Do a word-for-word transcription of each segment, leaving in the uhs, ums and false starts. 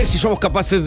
ver si somos capaces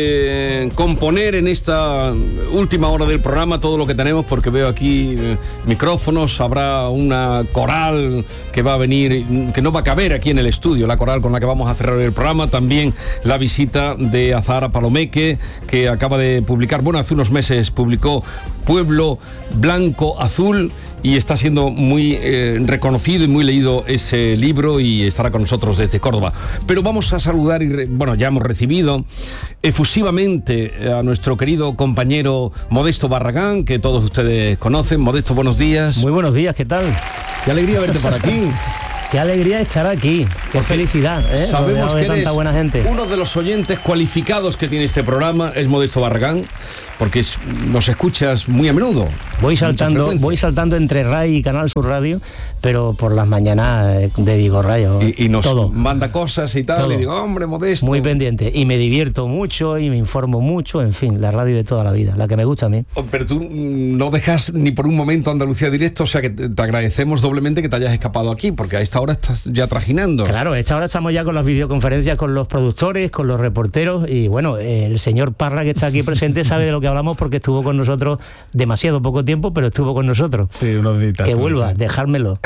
de componer en esta última hora del programa todo lo que tenemos, porque veo aquí eh, micrófonos, habrá una coral que va a venir, que no va a caber aquí en el estudio, la coral con la que vamos a cerrar el programa, también la visita de Azahara Palomeque, que acaba de publicar, bueno, hace unos meses publicó Pueblo Blanco Azul, y está siendo muy eh, reconocido y muy leído ese libro, y estará con nosotros desde Córdoba. Pero vamos a saludar, y re, bueno, ya hemos recibido efusivamente a nuestro querido compañero Modesto Barragán, que todos ustedes conocen. Modesto, buenos días. Muy buenos días, ¿qué tal? Qué alegría verte por aquí. Qué alegría estar aquí, qué felicidad, ¿eh? Sabemos que eres buena gente. Uno de los oyentes cualificados que tiene este programa, es Modesto Barragán, porque es, nos escuchas muy a menudo. Voy saltando, voy saltando entre R A I y Canal Sur Radio, pero por las mañanas de Digo Rayo. Y, y nos todo. manda cosas y tal, todo. Y digo, hombre, Modesto. Muy pendiente, y me divierto mucho y me informo mucho, en fin, la radio de toda la vida, la que me gusta a mí. Pero tú no dejas ni por un momento Andalucía Directo, o sea que te, te agradecemos doblemente que te hayas escapado aquí, porque a esta hora estás ya trajinando. Claro, a esta hora estamos ya con las videoconferencias con los productores, con los reporteros, y bueno, el señor Parra, que está aquí presente, sabe de lo que hablamos porque estuvo con nosotros demasiado poco tiempo, pero estuvo con nosotros. Sí, unos días. Que vuelva, sí. Dejármelo.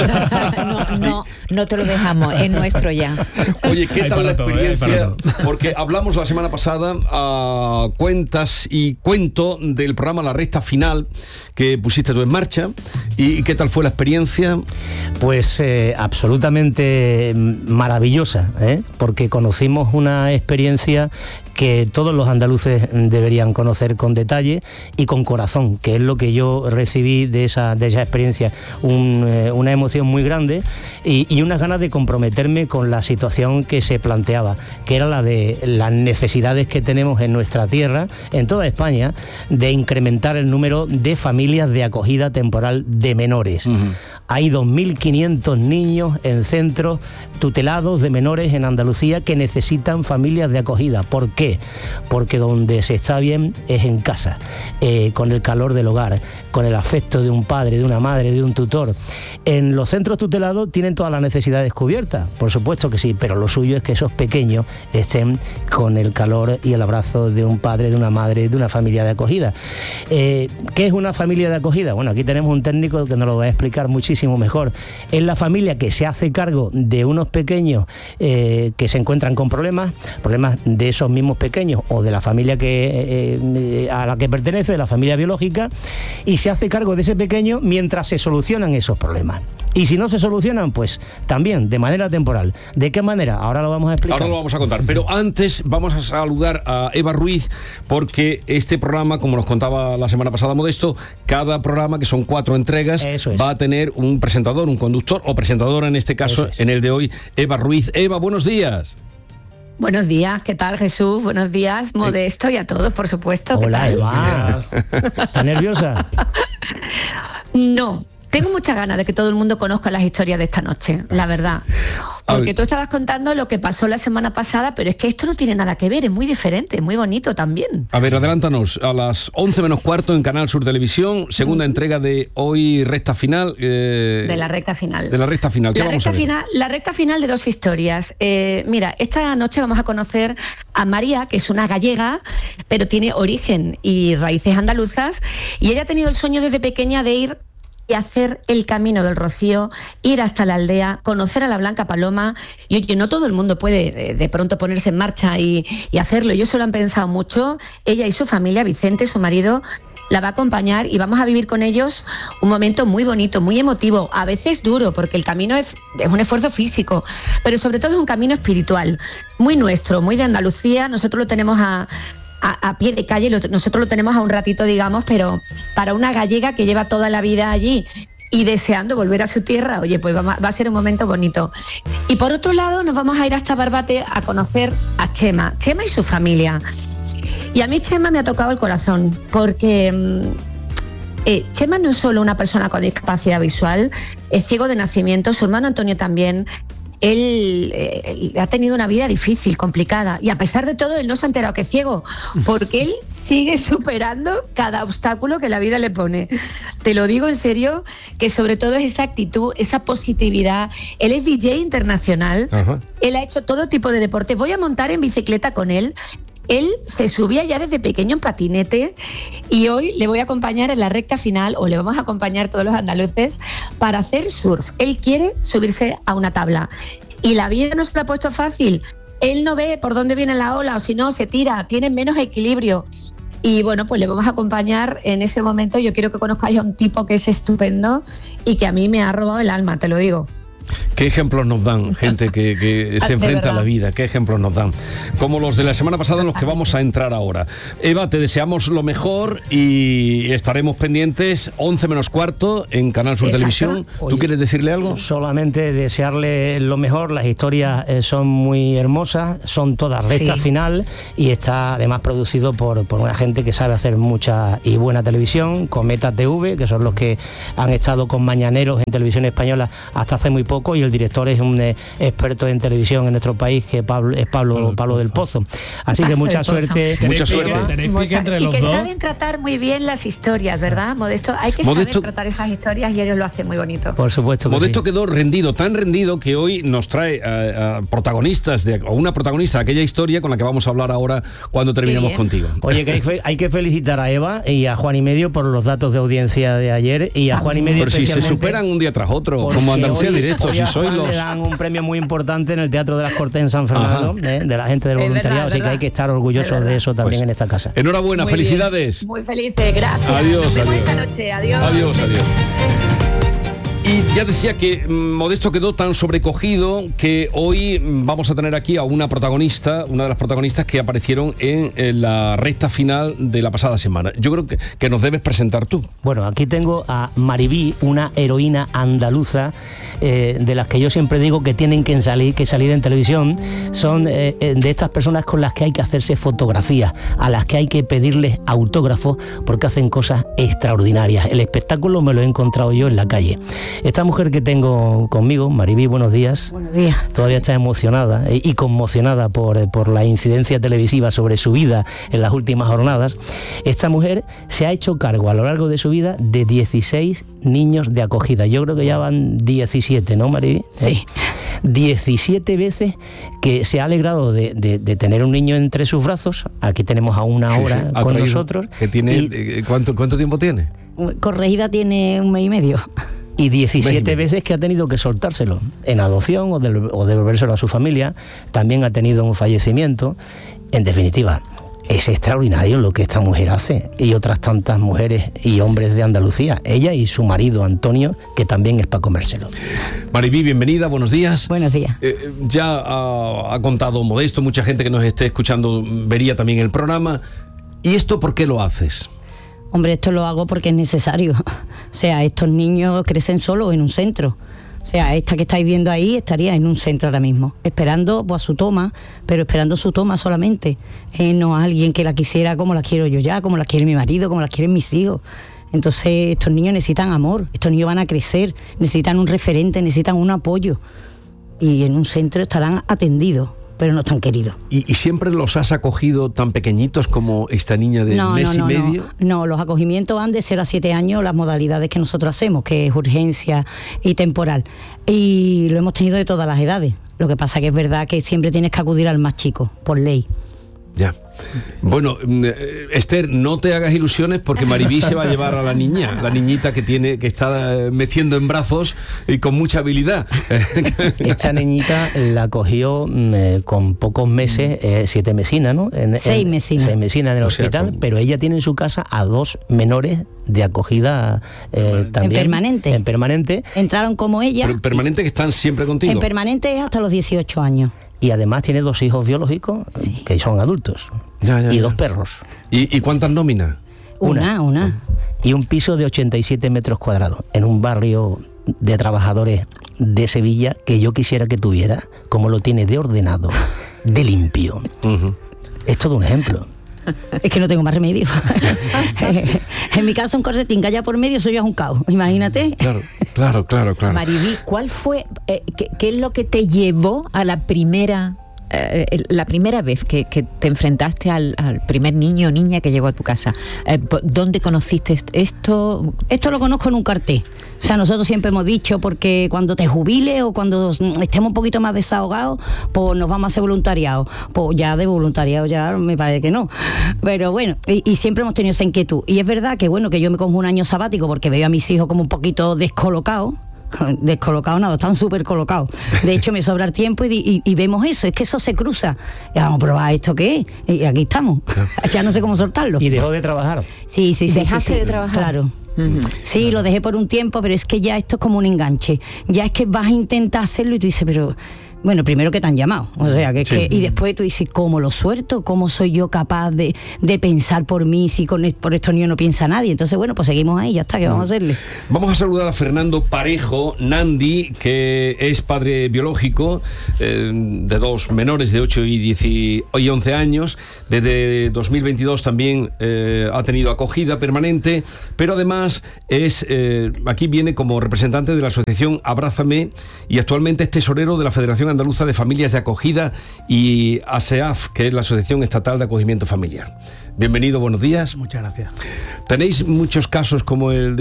no, no, no te lo dejamos, es nuestro ya. Oye, ¿qué Hay tal la todo, experiencia? eh, Porque hablamos la semana pasada a cuentas y cuento del programa La Recta Final que pusiste tú en marcha. ¿Y qué tal fue la experiencia? Pues eh, absolutamente maravillosa, ¿eh? Porque conocimos una experiencia que todos los andaluces deberían conocer con detalle y con corazón, que es lo que yo recibí de esa, de esa experiencia, Un, eh, una emoción muy grande y, y unas ganas de comprometerme con la situación que se planteaba, que era la de las necesidades que tenemos en nuestra tierra, en toda España, de incrementar el número de familias de acogida temporal de menores. Uh-huh. Hay dos mil quinientos niños en centros tutelados de menores en Andalucía que necesitan familias de acogida. ¿Por qué? Porque donde se está bien es en casa, eh, con el calor del hogar, con el afecto de un padre, de una madre, de un tutor. En los centros tutelados tienen todas las necesidades cubiertas, por supuesto que sí, pero lo suyo es que esos pequeños estén con el calor y el abrazo de un padre, de una madre, de una familia de acogida. Eh, ¿Qué es una familia de acogida? Bueno, aquí tenemos un técnico que nos lo va a explicar muchísimo mejor. Es la familia que se hace cargo de unos pequeños eh, que se encuentran con problemas, problemas de esos mismos pequeños o de la familia que eh, a la que pertenece, de la familia biológica, y se hace cargo de ese pequeño mientras se solucionan esos problemas. Y si no se solucionan, pues también de manera temporal. ¿De qué manera? Ahora lo vamos a explicar. Ahora lo vamos a contar, pero antes vamos a saludar a Eva Ruiz, porque este programa, como nos contaba la semana pasada Modesto, cada programa, que son cuatro entregas, Eso es. va a tener un presentador, un conductor o presentadora, en este caso, es. en el de hoy, Eva Ruiz. Eva, buenos días. Buenos días, ¿qué tal, Jesús? Buenos días, Modesto, y a todos, por supuesto. ¿Qué Hola, tal? Eva. ¿Estás nerviosa? No. Tengo muchas ganas de que todo el mundo conozca las historias de esta noche, la verdad. Porque tú estabas contando lo que pasó la semana pasada, pero es que esto no tiene nada que ver, es muy diferente, es muy bonito también. A ver, adelántanos, a las once menos cuarto en Canal Sur Televisión, segunda mm. entrega de hoy, recta final. Eh, de la recta final. De la recta final, ¿qué la vamos recta a ver? Final, la recta final de dos historias. Eh, mira, esta noche vamos a conocer a María, que es una gallega, pero tiene origen y raíces andaluzas, y ella ha tenido el sueño desde pequeña de ir y hacer el Camino del Rocío, ir hasta la aldea, conocer a la Blanca Paloma. Y oye, no todo el mundo puede de pronto ponerse en marcha y, y hacerlo. Ellos se lo han pensado mucho. Ella y su familia, Vicente, su marido, la va a acompañar y vamos a vivir con ellos un momento muy bonito, muy emotivo, a veces duro, porque el camino es, es un esfuerzo físico, pero sobre todo es un camino espiritual, muy nuestro, muy de Andalucía. Nosotros lo tenemos a... A, a pie de calle, lo, nosotros lo tenemos a un ratito, digamos, pero para una gallega que lleva toda la vida allí y deseando volver a su tierra, oye, pues va, va a ser un momento bonito. Y por otro lado, nos vamos a ir hasta Barbate a conocer a Chema, Chema y su familia. Y a mí Chema me ha tocado el corazón, porque eh, Chema no es solo una persona con discapacidad visual, es ciego de nacimiento, su hermano Antonio también. él, él ha tenido una vida difícil, complicada, y a pesar de todo él no se ha enterado que es ciego, porque él sigue superando cada obstáculo que la vida le pone. Te lo digo en serio, que sobre todo es esa actitud, esa positividad. Él es D J internacional. Ajá. Él ha hecho todo tipo de deportes. Voy a montar en bicicleta con él. Él se subía ya desde pequeño en patinete y hoy le voy a acompañar en la recta final, o le vamos a acompañar todos los andaluces, para hacer surf. Él quiere subirse a una tabla y la vida no se lo ha puesto fácil. Él no ve por dónde viene la ola, o si no, se tira, tiene menos equilibrio. Y bueno, pues le vamos a acompañar en ese momento. Yo quiero que conozcáis a un tipo que es estupendo y que a mí me ha robado el alma, te lo digo. ¿Qué ejemplos nos dan gente que, que se enfrenta a la vida? ¿Qué ejemplos nos dan? Como los de la semana pasada en los que vamos a entrar ahora. Eva, te deseamos lo mejor y estaremos pendientes once menos cuarto en Canal Sur Exacto. Televisión. ¿Tú Oye, quieres decirle algo? Solamente desearle lo mejor. Las historias eh, son muy hermosas, son todas recta sí. final, y está además producido por, por una gente que sabe hacer mucha y buena televisión. Cometa T V, que son los que han estado con mañaneros en televisión española hasta hace muy poco, y el director es un eh, experto en televisión en nuestro país, que Pablo, es Pablo, Pablo, Pablo del Pozo. Así que mucha suerte. Mucha suerte. Mucha, entre los y que dos. Saben tratar muy bien las historias, ¿verdad, Modesto? Hay que Modesto, saber tratar esas historias y ellos lo hacen muy bonito. Por supuesto que Modesto sí. quedó rendido, tan rendido que hoy nos trae a, a protagonistas, de, o una protagonista de aquella historia con la que vamos a hablar ahora cuando terminemos contigo. Oye, que hay, fe, hay que felicitar a Eva y a Juan y Medio por los datos de audiencia de ayer, y a Juan y Medio Pero si se superan un día tras otro, como Andalucía Directo, oye, si soy los... le dan un premio muy importante en el Teatro de las Cortes en San Fernando, eh, de la gente del voluntariado, verdad, así que hay que estar orgullosos de eso también pues, en esta casa. Enhorabuena, muy felicidades. Bien. Muy felices, gracias. Adiós, Nos vemos adiós. esta noche. Adiós. Adiós, adiós. Y ya decía que Modesto quedó tan sobrecogido que hoy vamos a tener aquí a una protagonista, una de las protagonistas que aparecieron en, en la recta final de la pasada semana. Yo creo que, que nos debes presentar tú. Bueno, aquí tengo a Maribí, una heroína andaluza, eh, de las que yo siempre digo que tienen que salir, que salir en televisión. Son eh, de estas personas con las que hay que hacerse fotografías, a las que hay que pedirles autógrafos, porque hacen cosas extraordinarias. El espectáculo me lo he encontrado yo en la calle. Esta mujer que tengo conmigo, Maribí, buenos días. Buenos días. Todavía está emocionada eh, y conmocionada por, por la incidencia televisiva sobre su vida en las últimas jornadas. Esta mujer se ha hecho cargo a lo largo de su vida de dieciséis niños de acogida. Yo creo que ya van diecisiete, ¿no, Maribí? Sí. ¿Eh? diecisiete veces que se ha alegrado de, de, de tener un niño entre sus brazos. Aquí tenemos a una hora sí, sí. con traído, nosotros. Que tiene, y, ¿cuánto, ¿Cuánto tiempo tiene? Corregida tiene un mes y medio. Y diecisiete veces que ha tenido que soltárselo en adopción o, de, o devolvérselo a su familia. También ha tenido un fallecimiento. En definitiva, es extraordinario lo que esta mujer hace, y otras tantas mujeres y hombres de Andalucía. Ella y su marido Antonio, que también es para comérselo. Maribí, bienvenida, buenos días. Buenos días. Eh, ya ha, ha contado Modesto, mucha gente que nos esté escuchando vería también el programa. ¿Y esto por qué lo haces? Hombre, esto lo hago porque es necesario. O sea, estos niños crecen solos en un centro. O sea, esta que estáis viendo ahí estaría en un centro ahora mismo, esperando pues, a su toma, pero esperando su toma solamente. Eh, no a alguien que la quisiera como la quiero yo ya, como la quiere mi marido, como la quieren mis hijos. Entonces, estos niños necesitan amor, estos niños van a crecer, necesitan un referente, necesitan un apoyo. Y en un centro estarán atendidos, pero no están queridos. ¿Y, y siempre los has acogido tan pequeñitos como esta niña de no, mes no, no, y medio? No, no, los acogimientos van de cero a siete años, las modalidades que nosotros hacemos, que es urgencia y temporal. Y lo hemos tenido de todas las edades. Lo que pasa que es verdad que siempre tienes que acudir al más chico, por ley. Ya. Bueno, Esther, no te hagas ilusiones porque Maribí se va a llevar a la niña, la niñita que tiene, que está meciendo en brazos y con mucha habilidad. Esta niñita la cogió eh, con pocos meses, eh, siete mesinas, ¿no? En, seis en, mesinas. Seis mesinas en el o hospital, sea, con... pero ella tiene en su casa a dos menores de acogida eh, también. En permanente. En permanente. Entraron como ella. Pero permanente, que están siempre contigo. En permanente es hasta los dieciocho años. Y además tiene dos hijos biológicos, sí, que son adultos. Ya, ya, y ya. dos perros. ¿Y, ¿Y cuántas nóminas? Una, una. Y un piso de ochenta y siete metros cuadrados, en un barrio de trabajadores de Sevilla que yo quisiera que tuviera, como lo tiene de ordenado, de limpio. Uh-huh. Es todo un ejemplo. Es que no tengo más remedio. En mi casa un corsetín que haya por medio, eso ya es un caos, imagínate. Claro. Claro, claro, claro. Mariví, ¿cuál fue, eh, qué, qué es lo que te llevó a la primera, eh, la primera vez que, que te enfrentaste al, al primer niño o niña que llegó a tu casa? Eh, ¿Dónde conociste esto? Esto lo conozco en un cartel. O sea, nosotros siempre hemos dicho, porque cuando te jubiles o cuando estemos un poquito más desahogados, pues nos vamos a hacer voluntariado. Pues ya de voluntariado ya me parece que no. Pero bueno, y, y siempre hemos tenido esa inquietud. Y es verdad que bueno, que yo me cojo un año sabático porque veo a mis hijos como un poquito descolocados. Descolocado nada, están súper colocados. De hecho me sobra el tiempo y, y, y vemos eso, es que eso se cruza. Y vamos a probar esto que es, y aquí estamos. Ya no sé cómo soltarlo. Y dejó de trabajar. Sí, sí, sí. ¿Dejaste sí, sí. de trabajar? Claro. Uh-huh. Sí, claro. Lo dejé por un tiempo, pero es que ya esto es como un enganche. Ya es que vas a intentar hacerlo y tú dices, pero... Bueno, primero que te han llamado, o sea, que, sí. que y después tú dices, ¿cómo lo suelto? ¿Cómo soy yo capaz de, de pensar por mí si con, por estos niños no piensa nadie? Entonces, bueno, pues seguimos ahí, ya está, ¿qué vamos a hacerle? Vamos a saludar a Fernando Parejo Nandi, que es padre biológico eh, de dos menores de ocho y, diez y once años. Desde dos mil veintidós también eh, ha tenido acogida permanente, pero además es eh, aquí viene como representante de la asociación Abrázame y actualmente es tesorero de la Federación Andaluza de Familias de Acogida y A S E A F, que es la Asociación Estatal de Acogimiento Familiar. Bienvenido, buenos días. Muchas gracias. ¿Tenéis muchos casos como el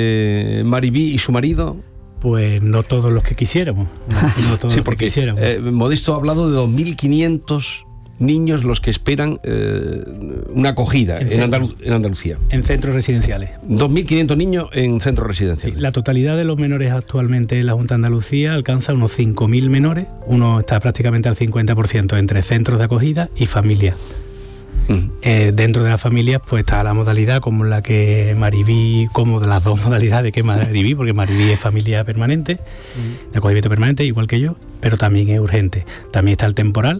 de Mariví y su marido? Pues no todos los que quisiéramos. No, no todos sí, los porque que quisiéramos. Eh, Modesto ha hablado de dos mil quinientos niños los que esperan eh, una acogida en, en, Andalu- en Andalucía. En centros residenciales. dos mil quinientos niños en centros residenciales. Sí, la totalidad de los menores actualmente en la Junta de Andalucía alcanza unos cinco mil menores. Uno está prácticamente al cincuenta por ciento entre centros de acogida y familias. Uh-huh. Eh, dentro de las familias pues está la modalidad como la que Mariví, como de las dos modalidades que Mariví, porque Mariví es familia permanente, uh-huh. de acogimiento permanente, igual que yo, pero también es urgente. También está el temporal,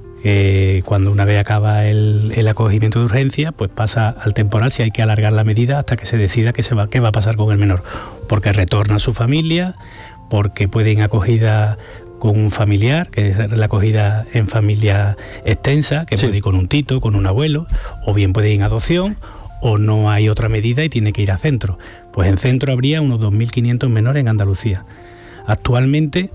que cuando una vez acaba el, el acogimiento de urgencia, pues pasa al temporal si hay que alargar la medida hasta que se decida qué, se va, qué va a pasar con el menor, porque retorna a su familia, porque puede ir acogida con un familiar, que es la acogida en familia extensa, que sí. puede ir con un tito, con un abuelo, o bien puede ir en adopción, o no hay otra medida y tiene que ir a centro. Pues en centro habría unos dos mil quinientos menores en Andalucía. Actualmente,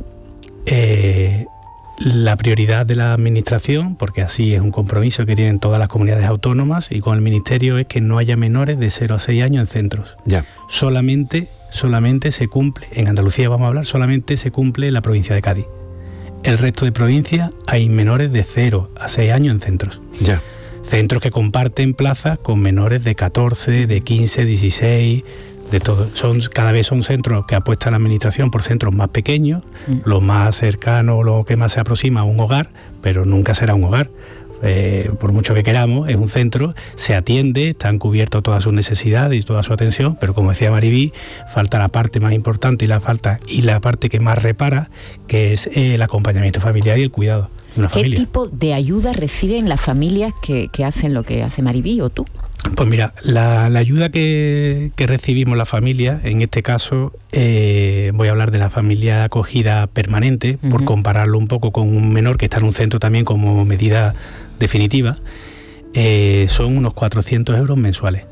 eh, la prioridad de la administración, porque así es un compromiso que tienen todas las comunidades autónomas y con el Ministerio, es que no haya menores de cero a seis años en centros. Ya. Solamente, solamente se cumple, en Andalucía vamos a hablar, solamente se cumple en la provincia de Cádiz. El resto de provincias hay menores de cero a seis años en centros. Ya. Centros que comparten plazas con menores de catorce, de quince, dieciséis... de todo. Son, cada vez son centros que apuesta la administración por centros más pequeños, mm. lo más cercano, lo que más se aproxima a un hogar, pero nunca será un hogar. Eh, por mucho que queramos, es un centro, se atiende, están cubiertas todas sus necesidades y toda su atención, pero como decía Mariví, falta la parte más importante y la falta y la parte que más repara, que es eh, el acompañamiento familiar y el cuidado de una ¿Qué familia. tipo de ayuda reciben las familias que, que hacen lo que hace Mariví o tú? Pues mira, la, la ayuda que, que recibimos la familia, en este caso eh, voy a hablar de la familia acogida permanente, uh-huh. por compararlo un poco con un menor que está en un centro también como medida definitiva, eh, son unos cuatrocientos euros mensuales.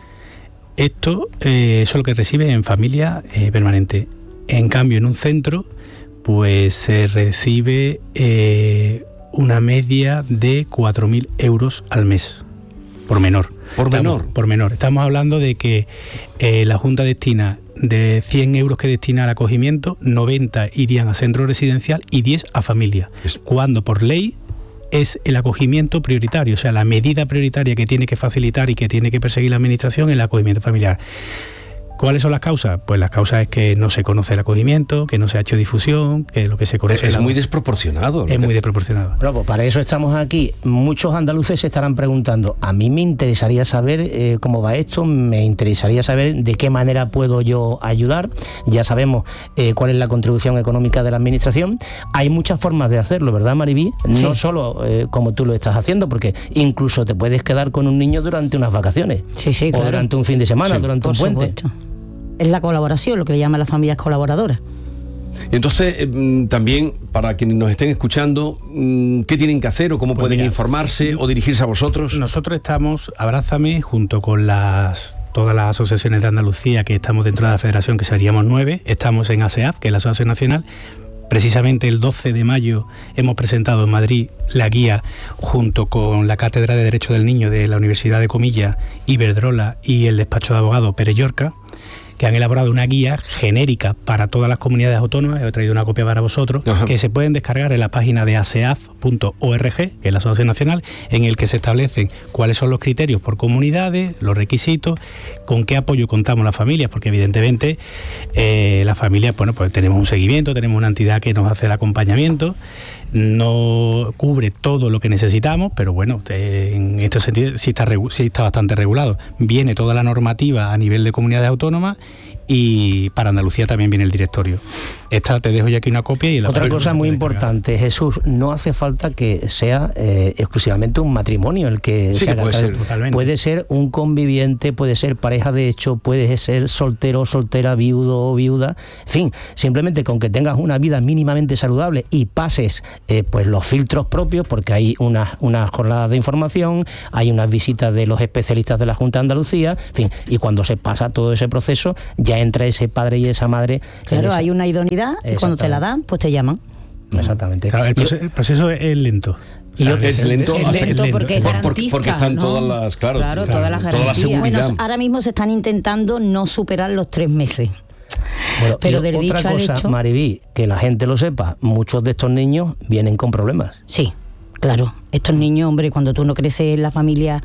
Esto, eh, eso es lo que recibe en familia eh, permanente. En cambio, en un centro, pues se recibe eh, una media de cuatro mil euros al mes, por menor. Por Estamos, menor. Por menor. Estamos hablando de que eh, la Junta destina de cien euros que destina al acogimiento, noventa irían a centro residencial y diez a familia. Es... Cuando por ley es el acogimiento prioritario, o sea, la medida prioritaria que tiene que facilitar y que tiene que perseguir la administración es el acogimiento familiar. ¿Cuáles son las causas? Pues las causas es que no se conoce el acogimiento, que no se ha hecho difusión, que lo que se conoce... Es, es muy desproporcionado. Es muy desproporcionado. Bueno, pues para eso estamos aquí. Muchos andaluces se estarán preguntando, a mí me interesaría saber eh, cómo va esto, me interesaría saber de qué manera puedo yo ayudar. Ya sabemos eh, cuál es la contribución económica de la administración. Hay muchas formas de hacerlo, ¿verdad, Mariví? Sí. No solo eh, como tú lo estás haciendo, porque incluso te puedes quedar con un niño durante unas vacaciones. Sí, sí, o claro. durante un fin de semana, sí, durante un puente. Supuesto. Es la colaboración, lo que le llaman las familias colaboradoras. Y entonces, eh, también, para quienes nos estén escuchando, ¿qué tienen que hacer o cómo pues pueden mira, informarse o dirigirse a vosotros? Nosotros estamos, Abrázame, junto con las todas las asociaciones de Andalucía que estamos dentro de la federación, que seríamos nueve, estamos en A S E A F, que es la Asociación Nacional. Precisamente el doce de mayo hemos presentado en Madrid la guía junto con la Cátedra de Derecho del Niño de la Universidad de Comillas, Iberdrola y el despacho de abogado Pérez Llorca, que han elaborado una guía genérica para todas las comunidades autónomas. He traído una copia para vosotros. Ajá. Que se pueden descargar en la página de A S E A F punto org, que es la Asociación Nacional, en el que se establecen cuáles son los criterios por comunidades, los requisitos, con qué apoyo contamos las familias, porque evidentemente eh, las familias, bueno, pues tenemos un seguimiento, tenemos una entidad que nos hace el acompañamiento, no cubre todo lo que necesitamos, pero bueno, en este sentido sí está, sí está bastante regulado. Viene toda la normativa a nivel de comunidades autónomas y para Andalucía también viene el directorio. Esta te dejo ya aquí una copia. Y la otra cosa muy importante, Jesús, no hace falta que sea eh, exclusivamente un matrimonio el que sí, se haga. Puede ser. Puede ser un conviviente, puede ser pareja de hecho, puede ser soltero, soltera, viudo o viuda, en fin, simplemente con que tengas una vida mínimamente saludable y pases eh, pues los filtros propios, porque hay unas una jornadas de información, hay unas visitas de los especialistas de la Junta de Andalucía, en fin, y cuando se pasa todo ese proceso ya entra ese padre y esa madre. Claro, esa... hay una idoneidad y cuando te la dan, pues te llaman. Exactamente. Claro, el, proceso, el proceso es lento. Y o sea, es lento, es hasta lento porque es garantista, porque están ¿no? todas las, claro, claro, claro, todas las toda la garantías. seguridad. Bueno, ahora mismo se están intentando no superar los tres meses. Bueno, pero del otra dicho cosa, al hecho, Mariví, que la gente lo sepa, muchos de estos niños vienen con problemas. Sí, claro. Estos niños, hombre, cuando tú no creces en la familia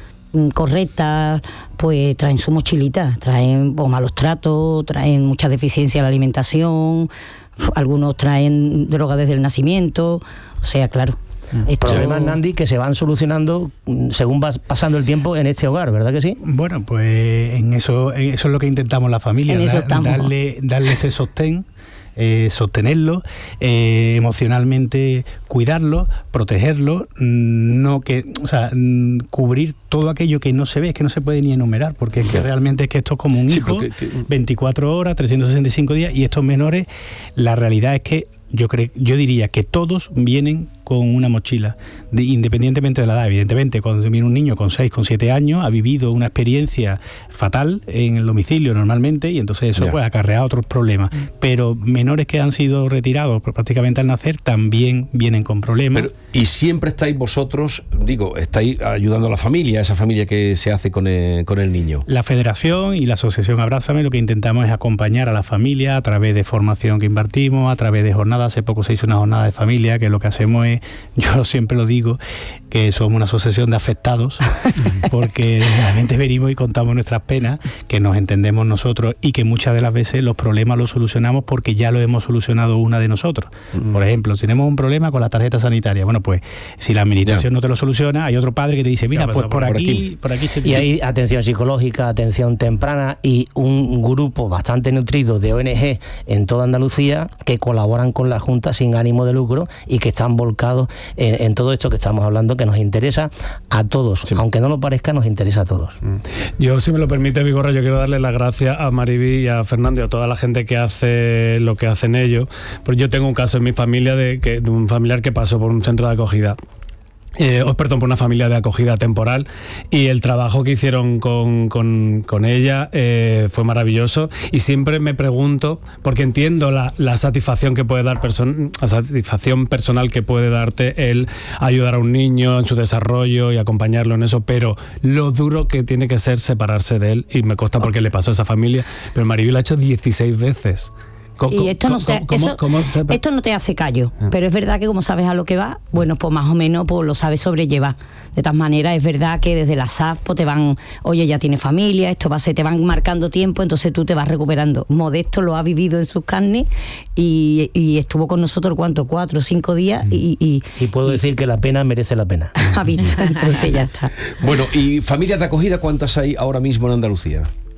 correcta, pues traen su mochilita, traen pues, malos tratos, traen mucha deficiencia en la alimentación, algunos traen droga desde el nacimiento, o sea, claro. Esto... Problemas, Nandi, que se van solucionando según va pasando el tiempo en este hogar, ¿verdad que sí? Bueno, pues en eso, en eso es lo que intentamos la familia, en eso da, darle, darle ese sostén. Eh, sostenerlo, eh, emocionalmente cuidarlo, protegerlo, no que, o sea, cubrir todo aquello que no se ve, es que no se puede ni enumerar, porque es que realmente es que esto es como un sí, hijo, que, que... veinticuatro horas, trescientos sesenta y cinco días, y estos menores, la realidad es que yo creo, yo diría que todos vienen con una mochila, de, independientemente de la edad. Evidentemente, cuando viene un niño con seis, con siete años, ha vivido una experiencia fatal en el domicilio normalmente, y entonces eso yeah. pues acarrea otros problemas. Mm. Pero menores que han sido retirados prácticamente al nacer también vienen con problemas. Pero, y siempre estáis vosotros, digo, estáis ayudando a la familia, a esa familia que se hace con el, con el niño. La Federación y la Asociación Abrázame lo que intentamos es acompañar a la familia a través de formación que impartimos, a través de jornadas. Hace poco se hizo una jornada de familia, que lo que hacemos es, yo siempre lo digo, que somos una asociación de afectados, porque realmente venimos y contamos nuestras penas, que nos entendemos nosotros y que muchas de las veces los problemas los solucionamos porque ya lo hemos solucionado una de nosotros. Mm. Por ejemplo, si tenemos un problema con la tarjeta sanitaria, bueno, pues si la administración ya. no te lo soluciona, hay otro padre que te dice, mira, pues por, por aquí, aquí, por aquí se te... Y hay atención psicológica, atención temprana y un grupo bastante nutrido de O N G en toda Andalucía que colaboran con la Junta sin ánimo de lucro y que están volcados en, en todo esto que estamos hablando, que nos interesa a todos, sí. aunque no lo parezca, nos interesa a todos. Yo, si me lo permite, Vigorra, yo quiero darle las gracias a Mariví y a Fernando y a toda la gente que hace lo que hacen ellos, porque yo tengo un caso en mi familia de, que, de un familiar que pasó por un centro de acogida. Eh, oh, perdón, por una familia de acogida temporal, y el trabajo que hicieron con, con, con ella eh, fue maravilloso, y siempre me pregunto, porque entiendo la, la satisfacción que puede dar person- la satisfacción personal que puede darte el ayudar a un niño en su desarrollo y acompañarlo en eso, pero lo duro que tiene que ser separarse de él, y me consta porque le pasó a esa familia, pero Mariví lo ha hecho dieciséis veces. Sí, esto no, te, ¿cómo, eso, cómo esto no te hace callo, ah. pero es verdad que como sabes a lo que va, bueno, pues más o menos pues lo sabes sobrellevar. De todas maneras, es verdad que desde la S A F pues te van, oye, ya tiene familia, esto va a ser, te van marcando tiempo, entonces tú te vas recuperando. Modesto lo ha vivido en sus carnes y, y estuvo con nosotros, ¿cuánto? Cuatro o cinco días. Y, y, y puedo y, decir que la pena merece la pena. Ha visto, entonces ya está. Bueno, ¿y familias de acogida cuántas hay ahora mismo en Andalucía?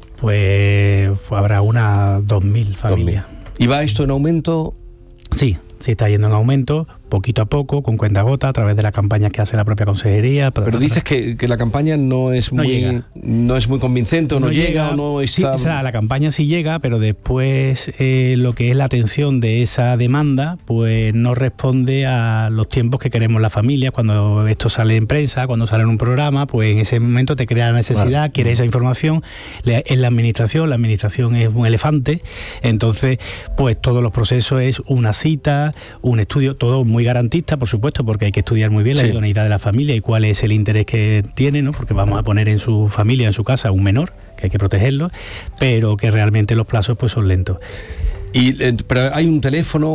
Pues, pues habrá unas dos mil familias. ¿Y va esto en aumento? Sí, sí está yendo en aumento poquito a poco, con cuentagota, a través de las campañas que hace la propia consejería. Pero dices que, que la campaña no es no muy llega. no es muy convincente, o no, no llega, llega, o no está... Sí, o sea, la campaña sí llega, pero después eh, lo que es la atención de esa demanda, pues no responde a los tiempos que queremos la familia. Cuando esto sale en prensa, cuando sale en un programa, pues en ese momento te crea la necesidad, claro. Quieres esa información. En la administración, la administración es un elefante, entonces pues todos los procesos es una cita, un estudio, todo muy garantista, por supuesto, porque hay que estudiar muy bien la sí. idoneidad de la familia y cuál es el interés que tiene, ¿no? Porque vamos a poner en su familia, en su casa, un menor, que hay que protegerlo, pero que realmente los plazos pues son lentos. Y, pero hay un teléfono,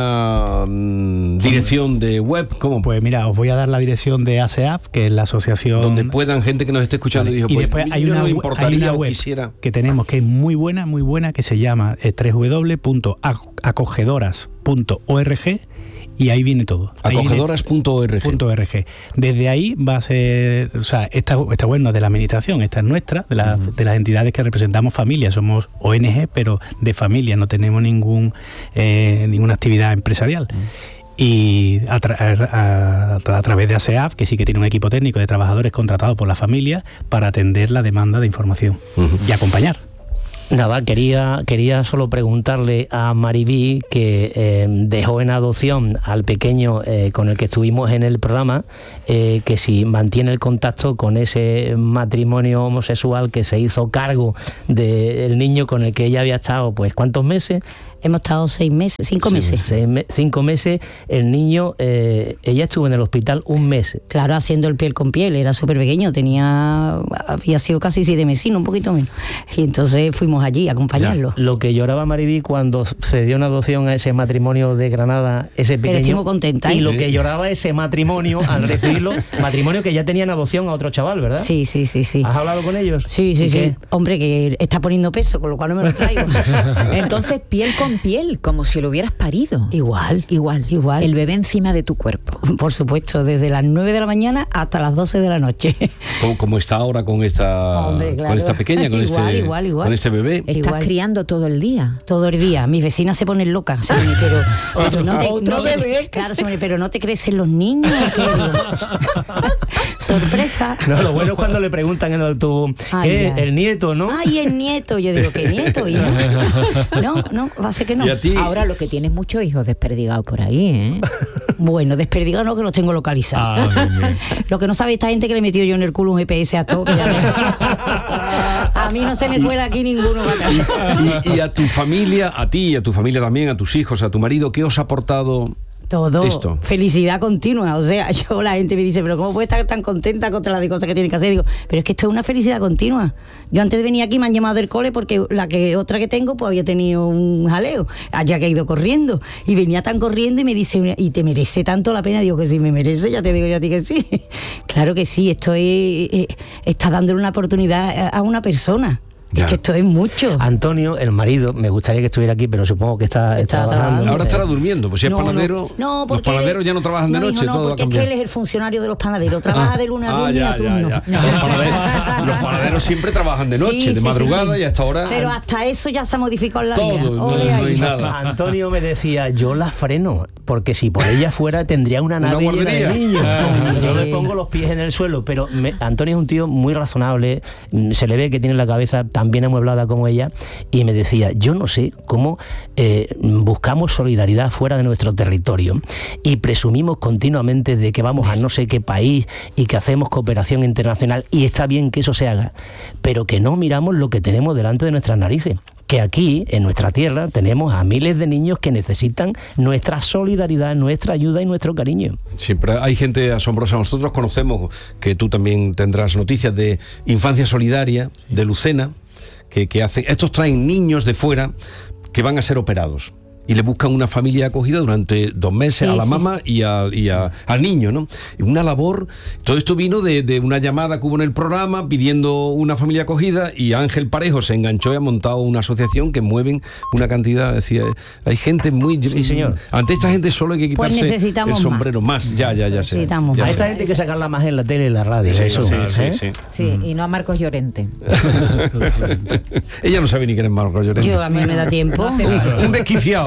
una mm, dirección de web, ¿cómo? Pues mira, os voy a dar la dirección de A S E A F, que es la asociación... Donde puedan gente que nos esté escuchando vale. y dijo, y pues, después hay una, no hay una web quisiera... que tenemos que es muy buena, muy buena, que se llama eh, doble u doble u doble u punto acogedoras punto org, y ahí viene todo. acogedoras punto org. Desde ahí va a ser, o sea, esta, esta web no es de la administración, esta es nuestra, de, la, uh-huh. de las entidades que representamos familias, somos O N G, pero de familia, no tenemos ningún eh, ninguna actividad empresarial. Uh-huh. Y a, tra- a, a, a través de A S E A F, que sí que tiene un equipo técnico de trabajadores contratados por la familia para atender la demanda de información uh-huh. y acompañar. Nada, quería, quería solo preguntarle a Mariví, que eh, dejó en adopción al pequeño eh, con el que estuvimos en el programa, eh, que si mantiene el contacto con ese matrimonio homosexual que se hizo cargo del niño con el que ella había estado, pues, ¿cuántos meses? Hemos estado seis meses, cinco sí, meses. Seis me- cinco meses, el niño, eh, ella estuvo en el hospital un mes. Claro, haciendo el piel con piel, era súper pequeño, tenía, había sido casi siete meses, un poquito menos. Y entonces fuimos allí a acompañarlo. Ya. Lo que lloraba Mariví cuando se dio una adopción a ese matrimonio de Granada, ese pequeño. Pero estoy muy contenta. Y ¿eh? lo que lloraba ese matrimonio al recibirlo, matrimonio que ya tenía en adopción a otro chaval, ¿verdad? Sí, sí, sí, sí. ¿Has hablado con ellos? Sí, sí, sí. Hombre, que está poniendo peso, con lo cual no me lo traigo. Entonces, piel con piel, como si lo hubieras parido. Igual, igual, igual. El bebé encima de tu cuerpo. Por supuesto, desde las nueve de la mañana hasta las doce de la noche. Como, como está ahora con esta, Hombre, claro. con esta pequeña, con, igual, este, igual, igual. con este bebé. Estás igual. criando todo el día. Todo el día. Mis vecinas se ponen locas. ¿Sí? Pero otro, no te, otro no, bebé. Claro, pero no te crecen los niños. Sorpresa. No, lo bueno es cuando le preguntan en el autobús, ¿qué? El nieto, ¿no? Ay, el nieto. Yo digo, ¿qué nieto? Y no, no, no, va a ser que no. ¿Y a ti? Ahora lo que tienes muchos hijos desperdigados por ahí, ¿eh? Bueno, desperdigados no, que los tengo localizados. Ah, bien, bien. Lo que no sabe esta gente que le metió yo en el culo un G P S a todo. Que ya a mí no se me cuela aquí ninguno. Y, y a tu familia, a ti, a tu familia también, a tus hijos, a tu marido, ¿qué os ha aportado? Todo, esto. Felicidad continua. O sea, yo, la gente me dice, pero ¿cómo puede estar tan contenta contra las de cosas que tiene que hacer? Digo, pero es que esto es una felicidad continua. Yo antes de venir aquí me han llamado del cole porque la que otra que tengo pues había tenido un jaleo, allá que ha ido corriendo, y venía tan corriendo y me dice, ¿y te merece tanto la pena? Digo que sí, me merece, ya te digo yo a ti que sí. Claro que sí, esto es, eh, está dándole una oportunidad a una persona. Ya. Es que esto es mucho. Antonio, el marido, me gustaría que estuviera aquí, pero supongo que está, está, está trabajando. Ahora estará durmiendo, pues si no, es panadero, no, no, los panaderos él, ya no trabajan de no, noche, hijo, no, todo porque es que él es el funcionario de los panaderos, trabaja de luna a ah, luna ya, a turno. ya, ya. Los, panaderos, los panaderos siempre trabajan de noche, sí, de sí, madrugada sí, sí. y hasta ahora. Pero hasta eso ya se ha modificado la todo, vida. No, no hay nada. Antonio me decía, yo la freno, porque si por ella fuera tendría una nave una llena de niños. Yo le pongo los pies en el suelo, pero me, Antonio es un tío muy razonable, se le ve que tiene la cabeza tan bien amueblada como ella, y me decía, yo no sé cómo eh, buscamos solidaridad fuera de nuestro territorio y presumimos continuamente de que vamos a no sé qué país y que hacemos cooperación internacional, y está bien que eso se haga, pero que no miramos lo que tenemos delante de nuestras narices. Que aquí, en nuestra tierra, tenemos a miles de niños que necesitan nuestra solidaridad, nuestra ayuda y nuestro cariño. Siempre hay gente asombrosa. Nosotros conocemos, que tú también tendrás noticias, de Infancia Solidaria, de Lucena, que, que hacen, estos traen niños de fuera que van a ser operados. Y le buscan una familia acogida durante dos meses sí, a la sí, mamá sí. y, a, y a, al niño, ¿no? Y una labor. Todo esto vino de, de una llamada que hubo en el programa pidiendo una familia acogida, y Ángel Parejo se enganchó y ha montado una asociación que mueven una cantidad. Decía, hay gente muy. Sí, señor. Ante esta gente solo hay que quitarse pues el sombrero más. más. Ya, ya, ya sé. Ya a esta gente hay que sacarla más en la tele y en la radio. Sí, eso, sí, ¿eh? sí, sí. Sí, mm. y no a Marcos Llorente. Ella no sabe ni quién es Marcos Llorente. Yo, a mí me da tiempo. Un desquiciado.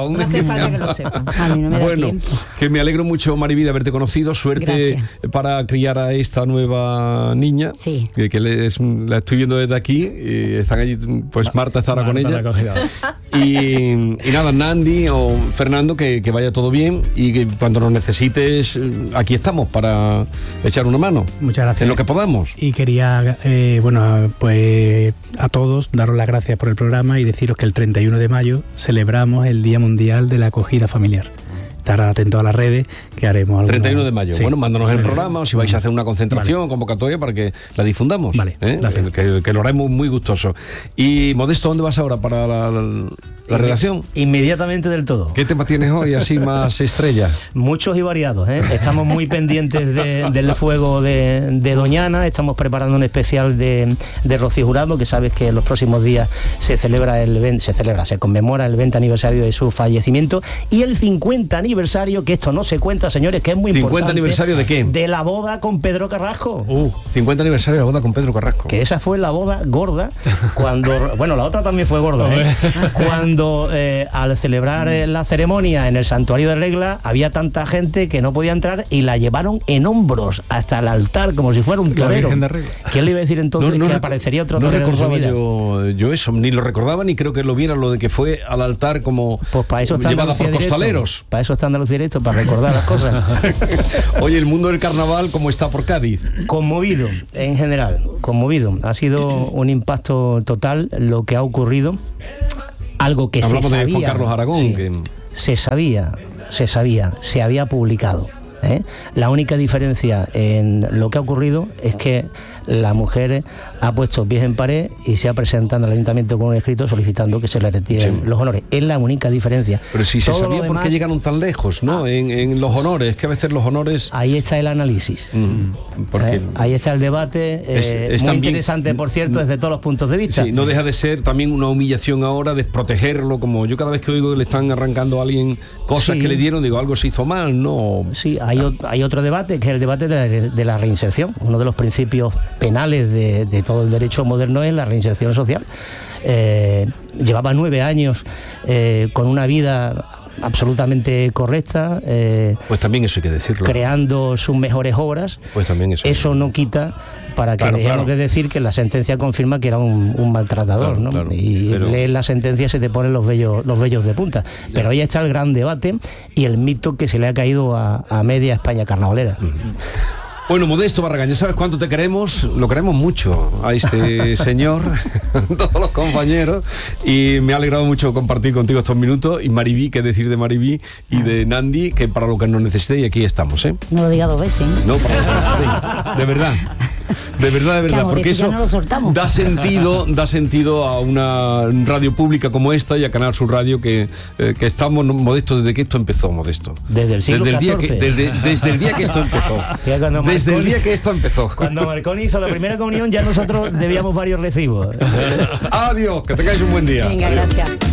aún No hace es falta que lo sepa. A mí no me da bueno, tiempo. que me alegro mucho, Mariví, de haberte conocido. Suerte Gracias. para criar a esta nueva niña. Sí. Que, que le- es- la estoy viendo desde aquí. Y están allí, pues Marta estará Marta con la ella. acogida. Y, y nada, Nandi o Fernando, que, que vaya todo bien. Y que cuando nos necesites, eh, aquí estamos para echar una mano. Muchas gracias. En lo que podamos. Y quería, eh, bueno, pues a todos daros las gracias por el programa y deciros que el treinta y uno de mayo celebramos el Día Mundial de la Acogida Familiar. Estar atento a las redes, que haremos alguna- treinta y uno de mayo. Sí. Bueno, mándanos el Sí. programa o si vais a hacer una concentración, convocatoria para que la difundamos. Vale, ¿eh? gracias. que, que lo haremos muy gustoso. Y Modesto, ¿dónde vas ahora para la, la- la redacción? Inmediatamente del todo. ¿Qué tema tienes hoy así más estrella? Muchos y variados, ¿eh? Estamos muy pendientes de- del fuego de, de Doñana, estamos preparando un especial de, de Rocío Jurado, que sabes que en los próximos días se celebra el ven- se celebra, se conmemora el veinte aniversario de su fallecimiento y el cincuenta aniversario, que esto no se cuenta, señores, que es muy ¿cincuenta importante. aniversario de qué? De la boda con Pedro Carrasco. Uh, cincuenta aniversario de la boda con Pedro Carrasco. Que esa fue la boda gorda cuando, bueno, la otra también fue gorda, ¿eh? Cuando eh, al celebrar eh, la ceremonia en el santuario de Regla había tanta gente que no podía entrar y la llevaron en hombros hasta el altar como si fuera un La torero. Virgen de Regla. ¿Quién le iba a decir entonces que rec- aparecería otro no torero en su recordaba vida? yo, yo eso, ni lo recordaba ni creo que lo viera, lo de que fue al altar como Pues para eso está llevada Andalucía por Directo. costaleros. Para eso está Andalucía Directo, para recordar las cosas. Oye, el mundo del carnaval, ¿cómo está por Cádiz? Conmovido, en general, conmovido. Ha sido un impacto total lo que ha ocurrido. Algo que Hablamos se de sabía. Juan Carlos Aragón, Sí. que- Se sabía, se sabía, se había publicado. ¿eh? La única diferencia en lo que ha ocurrido es que la mujer ha puesto pies en pared y se ha presentado al ayuntamiento con un escrito solicitando que se le retiren Sí. los honores. Es la única diferencia. Pero si se Todo lo sabía por qué demás, llegaron tan lejos, ¿no? En, en los honores, que a veces los honores... Ahí está el análisis. Mm, porque ¿eh? Ahí está el debate, eh, Es- es muy también- interesante, por cierto, desde todos los puntos de vista. sí, no deja de ser también una humillación ahora, desprotegerlo, como yo cada vez que oigo que le están arrancando a alguien cosas Sí. que le dieron, digo, algo se hizo mal, ¿no? Sí, hay, o- hay otro debate, que es el debate de, la- de la reinserción. Uno de los principios penales de, de todo el derecho moderno es la reinserción social. Eh, llevaba nueve años eh, con una vida absolutamente correcta, eh, Pues también eso hay que decirlo. creando sus mejores obras. Pues también eso. Eso no quita para que Claro, dejemos claro. de decir que la sentencia confirma que era un, un maltratador, Claro, ¿no? claro, y pero- lees la sentencia y se te ponen los vellos, los vellos de punta. Pero ahí está el gran debate y el mito que se le ha caído a, a media España carnavalera. Bueno, Modesto Barragán, ya sabes cuánto te queremos, lo queremos mucho a este señor, todos los compañeros, y me ha alegrado mucho compartir contigo estos minutos, y Mariví, qué decir de Mariví y de Nandi, que para lo que nos necesite, y aquí estamos, ¿eh? No lo diga dos veces, ¿eh? No, para sí, de verdad. De verdad, de verdad, Claro, porque de hecho ya eso no lo soltamos. da sentido, da sentido a una radio pública como esta y a Canal Sur Radio, que, eh, que estamos modestos desde que esto empezó, Modesto. Desde el siglo desde el día que, catorce. desde, desde el día que esto empezó. Ya cuando Desde el Marconi- día que esto empezó. Cuando Marconi hizo la primera comunión ya nosotros debíamos varios recibos. Adiós, que tengáis un buen día. Venga, Adiós. gracias.